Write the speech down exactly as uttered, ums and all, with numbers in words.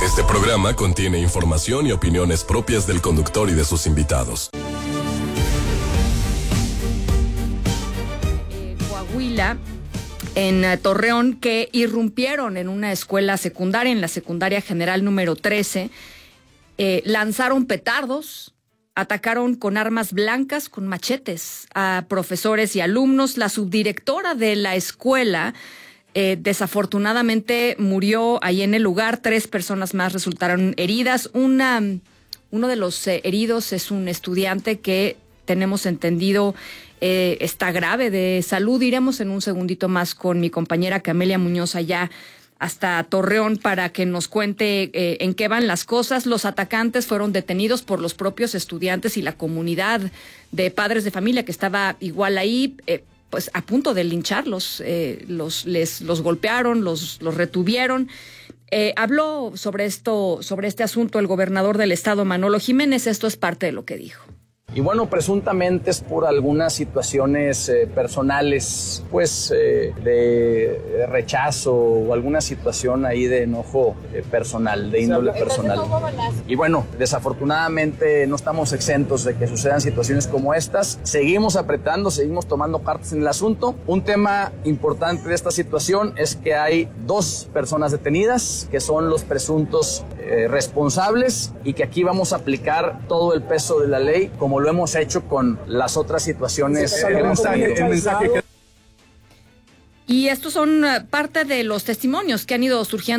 Este programa contiene información y opiniones propias del conductor y de sus invitados. Eh, Coahuila, en uh, Torreón, que irrumpieron en una escuela secundaria, en la secundaria general número trece, eh, lanzaron petardos, atacaron con armas blancas, con machetes, a profesores y alumnos. La subdirectora de la escuela eh, desafortunadamente murió ahí en el lugar. Tres personas más resultaron heridas. Una, uno de los eh, heridos es un estudiante que tenemos entendido eh, está grave de salud. Iremos en un segundito más con mi compañera Camelia Muñoz allá hasta Torreón para que nos cuente eh, en qué van las cosas. Los atacantes fueron detenidos por los propios estudiantes y la comunidad de padres de familia que estaba igual ahí, eh, pues a punto de lincharlos. Eh, los, les, los golpearon, los, los retuvieron. Eh, habló sobre esto, sobre este asunto el gobernador del estado, Manolo Jiménez. Esto es parte de lo que dijo. Y bueno, presuntamente es por algunas situaciones eh, personales, pues eh, de rechazo o alguna situación ahí de enojo eh, personal, de índole personal. Y bueno, desafortunadamente no estamos exentos de que sucedan situaciones como estas. Seguimos apretando, seguimos tomando cartas en el asunto. Un tema importante de esta situación es que hay dos personas detenidas, que son los presuntos eh, responsables, y que aquí vamos a aplicar todo el peso de la ley como lo hemos hecho con las otras situaciones. El mensaje, el mensaje que... Y estos son parte de los testimonios que han ido surgiendo